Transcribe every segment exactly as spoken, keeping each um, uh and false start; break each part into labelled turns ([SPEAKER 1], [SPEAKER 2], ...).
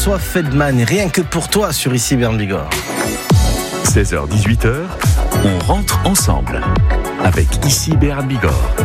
[SPEAKER 1] François Feldman, rien que pour toi sur Ici Bern Bigorre.
[SPEAKER 2] seize heures dix-huit heures, on rentre ensemble avec Ici Bern Bigorre.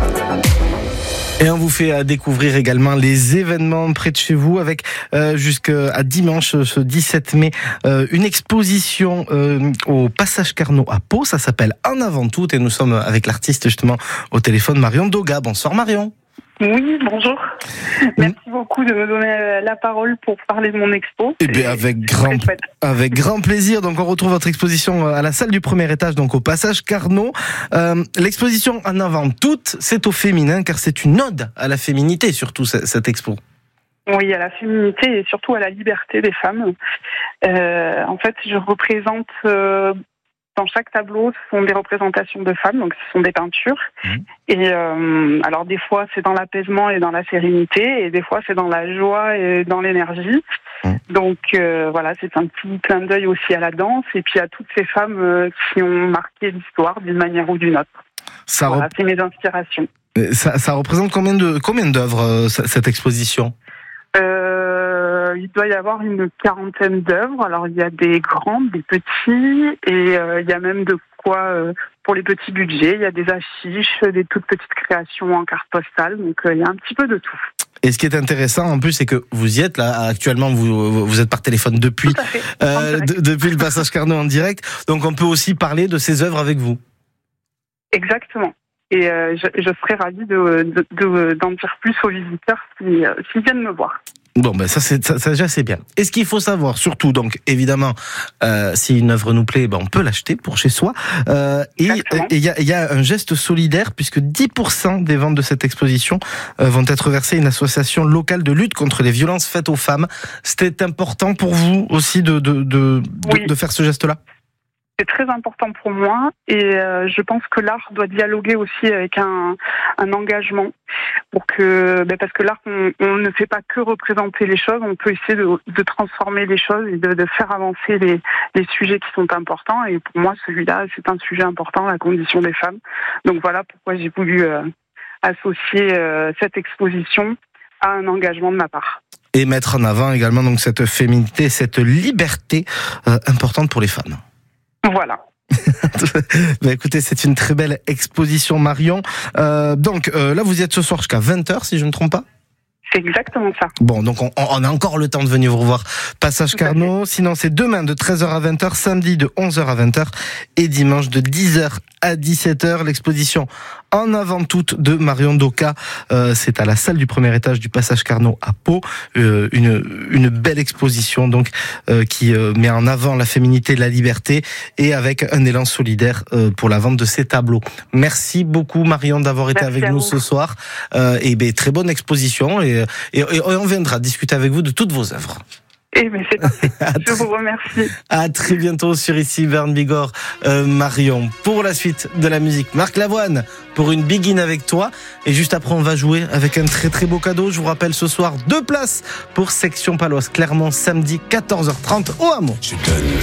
[SPEAKER 1] Et on vous fait découvrir également les événements près de chez vous avec euh, jusqu'à dimanche, ce dix-sept mai, euh, une exposition euh, au Passage Carnot à Pau. Ça s'appelle En avant tout et nous sommes avec l'artiste justement au téléphone, Marion Doga. Bonsoir Marion.
[SPEAKER 3] Oui, bonjour. Merci beaucoup de me donner la parole pour parler de mon expo.
[SPEAKER 1] Eh bien, avec grand, avec grand plaisir. Donc, on retrouve votre exposition à la salle du premier étage, donc au Passage Carnot. Euh, l'exposition En avant toute, c'est au féminin, car c'est une ode à la féminité, surtout, cette expo.
[SPEAKER 3] Oui, à la féminité et surtout à la liberté des femmes. Euh, en fait, je représente... Euh, Dans chaque tableau, ce sont des représentations de femmes, donc ce sont des peintures. Mmh. Et euh, alors des fois c'est dans l'apaisement et dans la sérénité, et des fois c'est dans la joie et dans l'énergie. Mmh. Donc euh, voilà, c'est un petit clin d'œil aussi à la danse et puis à toutes ces femmes euh, qui ont marqué l'histoire d'une manière ou d'une autre. Ça voilà, rep... c'est mes inspirations.
[SPEAKER 1] Ça, ça représente combien de combien d'œuvres euh, cette exposition?
[SPEAKER 3] Euh, il doit y avoir une quarantaine d'œuvres. Alors il y a des grandes, des petits, et euh, il y a même de quoi euh, pour les petits budgets. Il y a des affiches, des toutes petites créations en carte postale. Donc euh, il y a un petit peu de tout.
[SPEAKER 1] Et ce qui est intéressant en plus, c'est que vous y êtes là actuellement. Vous vous êtes par téléphone depuis euh, de, depuis le Passage Carnot en direct. Donc on peut aussi parler de ces œuvres avec vous.
[SPEAKER 3] Exactement. Et euh, je, je serais ravie de, de, de, d'en dire plus aux visiteurs qui, euh, qui viennent me voir.
[SPEAKER 1] Bon, ben ça, c'est, ça, ça déjà, c'est bien. Et ce qu'il faut savoir, surtout, donc, évidemment, euh, si une œuvre nous plaît, ben, on peut l'acheter pour chez soi. Euh, et il y a, y a un geste solidaire, puisque dix pour cent des ventes de cette exposition euh, vont être versées à une association locale de lutte contre les violences faites aux femmes. C'était important pour vous aussi de, de, de, oui. de, de faire ce geste-là?
[SPEAKER 3] C'est très important pour moi et euh, je pense que l'art doit dialoguer aussi avec un, un engagement pour que, ben parce que l'art on, on ne fait pas que représenter les choses, on peut essayer de, de transformer les choses et de, de faire avancer les, les sujets qui sont importants et pour moi celui-là c'est un sujet important, la condition des femmes. Donc voilà pourquoi j'ai voulu euh, associer euh, cette exposition à un engagement de ma part.
[SPEAKER 1] Et mettre en avant également donc cette féminité, cette liberté euh, importante pour les femmes.
[SPEAKER 3] Voilà.
[SPEAKER 1] bah écoutez, c'est une très belle exposition, Marion. Euh, donc euh, là, vous y êtes ce soir jusqu'à vingt heures, si je ne me trompe pas.
[SPEAKER 3] C'est exactement ça.
[SPEAKER 1] Bon, donc on, on a encore le temps de venir vous revoir. Passage Carnot. Sinon, c'est demain de treize heures à vingt heures, samedi de onze heures à vingt heures et dimanche de dix heures à dix-sept heures. L'exposition En avant toute de Marion Doga. Euh, c'est à la salle du premier étage du Passage Carnot à Pau. Euh, une, une belle exposition donc euh, qui euh, met en avant la féminité, la liberté et avec un élan solidaire euh, pour la vente de ces tableaux. Merci beaucoup Marion d'avoir été
[SPEAKER 3] Merci
[SPEAKER 1] avec nous
[SPEAKER 3] vous.
[SPEAKER 1] ce soir. Euh, et ben très bonne exposition et, et, et on viendra discuter avec vous de toutes vos œuvres.
[SPEAKER 3] Eh bien, c'est parfait. Je vous remercie.
[SPEAKER 1] À très bientôt sur Ici Bern Bigorre, euh, Marion. Pour la suite de la musique, Marc Lavoine pour une Begin avec toi. Et juste après, on va jouer avec un très très beau cadeau. Je vous rappelle ce soir deux places pour Section Paloise Clermont samedi quatorze heures trente au Hameau.
[SPEAKER 2] Je donne